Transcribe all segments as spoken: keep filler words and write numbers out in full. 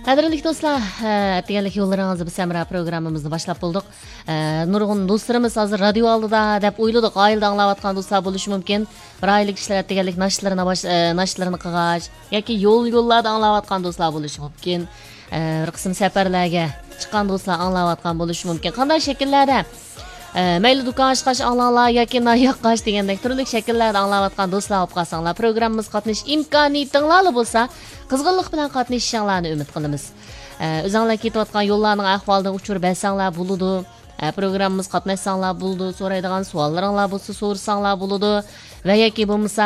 Qadrli do'stlar, atganlik yo'llaringizni biz Samra programmamizni boshlab bo'ldik. Nurg'un do'stlarimiz hozir radio oldida deb o'yladik, oilda anglayotgan do'stlar bo'lishi mumkin. Bir oylik ishlar atganlik nashlarini nashlarini qilgach yoki yo'l yo'llarda anglayotgan do'stlar bo'lishi mumkin. Bir qism safarlarga chiqqan do'stlar anglayotgan bo'lishi mumkin. Qanday shakllarda? Mayli do'kon ochqash anglanlar yoki nayoqqash degandek turli shakllarda anglayotgan do'stlar olib qolsanglar, programmamiz qatnash imkoniyatinglar bo'lsa, qizg'inlik bilan qatnashishinglarni umid qilamiz. O'zinglar ketayotgan yo'llarning ahvolidan uchirib bersanglar bo'ladi. Programmamiz qatnashsanglar bo'ladi. So'raydigan savollaringlar bo'lsa, so'rasanglar bo'ladi. Va yoki bo'lmasa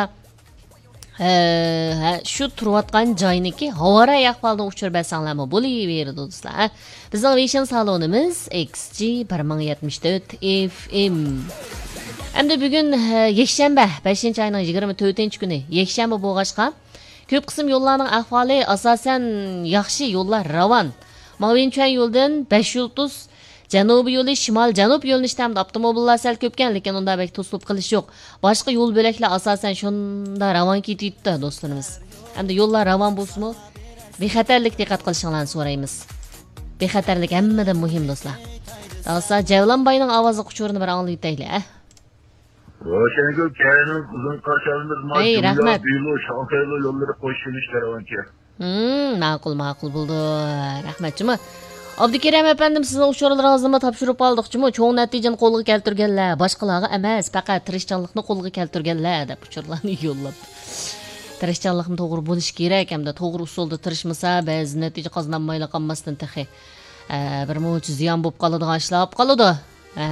shu turayotgan joyniki havara ahvoldan uchirib bersanglarmi bo'laveradi do'stlar. Bizning Vision salonimiz X G bir ming yetmish to'rt F M. Endi bugun yakshanba, beshinchi oyning yigirma to'rtinchi kuni yakshanba bo'lg'achqa ko'p qism yo'llarning ahvoli asosan yaxshi, yo'llar ravon. Mavinchuan yo'ldan besh yulduz Janubiy yo'li, shimol janub yo'linishida avtomobillar sal ko'pkan, lekin unda bek to'silib qilish yo'q. Boshqa yo'l bo'laklar asosan shunda ravon ketyapti do'stlarimiz. Endi yo'llar ravon bo'lsa-mu, bexatarlik diqqat qilishinglarni so'raymiz. Bexatarlik hammadan muhim do'stlar. Do'stlar, Javlonboyning ovozi quchurini bir anglaytaylik, a? Roşenegül Kaya'nın uzun karşılığında Hey, rahmet. Büyülü, Şankaya'lı yolları koşulmuşlar onca. Hmm, ma'qul, ma'qul bo'ldi. Rahmatchimi? Abdukerim efendim, sizning ushurlaringizni topshirib oldik-chimi? Cho'ng natijani qo'lga keltirganlar, boshqalarga emas, faqat tirishchanlikni qo'lga keltirganlar deb uchurlarni yo'llab. Tirishchanlikni to'g'ri bo'lish kerak, hamda to'g'ri usulda tirishmasa, ba'zi natija qozonolmayla qolmasdan taxi. Bir mo'ch ziyon bo'lib qoladigan ishlar bo'lib qoladi. Ha.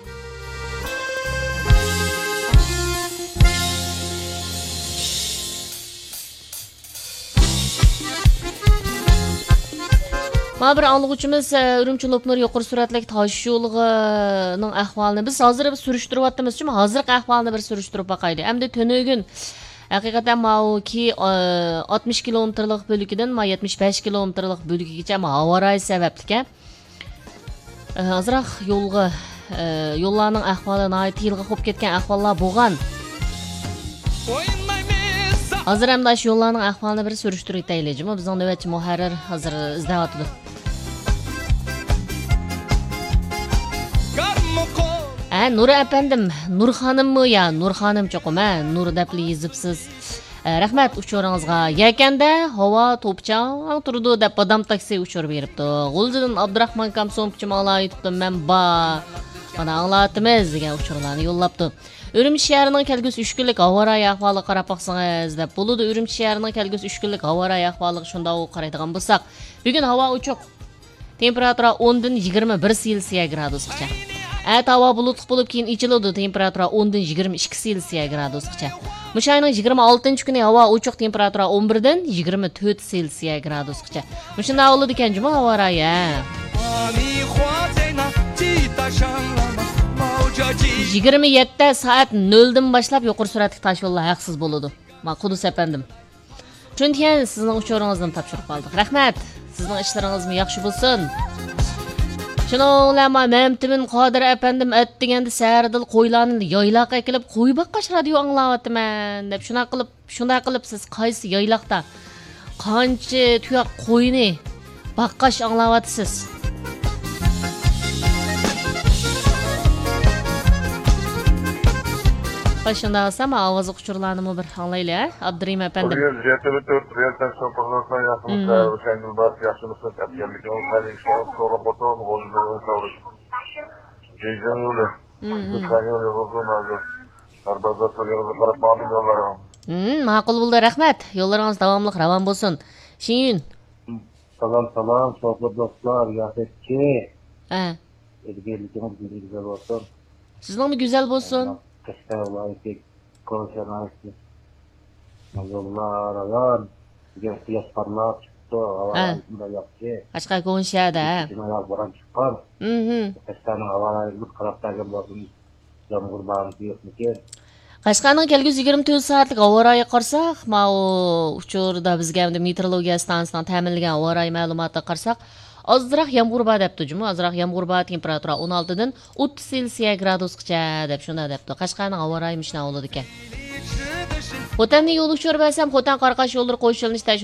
Ma bir anlıqçımız Ürümçi Lopnur yuqori suratli tosh yo'lining ahvolini biz hozir bir surishtiryapmiz, chunki hozirgi ahvolni bir surishtirib boqaylik. Hamda to'nogin haqiqatan ma'uki oltmish kilometrlik bo'likidan yetmish besh kilometrlik bo'likigacha havoray sababli ozroq yo'lga yo'llarning ahvoli nihoyat yilga qo'yib ketgan ahvollar bo'lgan. Hozir ham dash yo'llarning ahvolini bir surishtirib aytaylikmi? Bizning navbatchi muharrir hozir izlayapti. Ha, Nur efendim, Nur xonimmi ya? Nur xonim cho'qim, ha, Nur debli yozibsiz. Rahmat uchuringizga. Yakanda havo to'pchang turdi deb odam taksi uchirib beribdi. G'ulzidan Abdurahmon Kamsomovchi ma'lum aytibdi, men ba mana anglatimiz degan uchurlarni yo'llabdi. Ürümçi shahrining kelgusi uch kunlik havoray ahvoliga qarab baqsangiz deb bo'ladi. Ürümçi shahrining kelgusi uch kunlik havoray ahvoliga shunda qaraydigan bo'lsak, bugun havo ochiq. Temperatura o'n dan yigirma bir Selsiya gradusgacha. At havo bulutli bo'lib keyin ichiladi. Temperatura o'n dan yigirma ikki Selsiya gradusgacha. Mushayning yigirma oltinchi kuni havo ochiq, temperatura o'n bir dan yigirma to'rt Selsiya gradusgacha. Mushunda bo'ladi ekan juma havoray. yigirma yetti soat noldan boshlab yuqori suratli tosh yo'llar haqsiz bo'ladi. Men Qudus efendim. Chunki sizning uchuringizni topshirib qoldik. Rahmat. Sizning ishlaringiz yaxshi bo'lsin. Shuningla Mamtimin Qodir efendim aytganda Sardil qo'ylarni yoyloqqa kelib qo'y boqqash radio anglayapman deb shuna qilib, shuna qilib siz qaysi yoyloqda qancha tuyoq qo'yni boqqash anglayapsiz? Başında olsam ovozi quchurlarni bir anglaylik, Abdurim efendim. Yetimi to'rt yerdan so'qirlardan yaqinda o'shangi bas yaxshilisi aytganlik olqali so'rab o'tib o'zini savrish. Jeyjon yo'li. Dukan yo'li bo'lgan. Arbazat yo'li qarab ma'lumotlar. Hmm, ma'qul bo'ldi, rahmat. Yo'llaringiz davomli ravon bo'lsin. Shin. Salom, salom, so'hbat do'stlar, yaxshi. Ha. Edgerligimiz güzel bo'lsin. Sizningmi go'zal bo'lsin? Keşke konuşanlardı. Yollar alan, yaş parlak çıktı, havalarında yaptı. Aşka konuşuyordu ha. Cuma'ya varan çıkar. Hı hı. Keşke'nin havalarını karaktayken bakın, yağmur bağını diyor mu ki? Qashqarning kelgusi yigirma to'rt soatlik havoray qarsak, ma o uchurda bizga ham meteorologiya stansiyasidan ta'minlangan havoray ma'lumotga qarsak, ozroq yomg'ir bor debdi juma, ozroq yomg'ir bor, temperatura o'n olti dan o'ttiz Selsiya gradusgacha deb shunda debdi. Qashqarning havoray mishna bo'ladi ekan. Xotanni yo'l uchirib olsam, Xotan Qarqash yo'llari qo'shilishda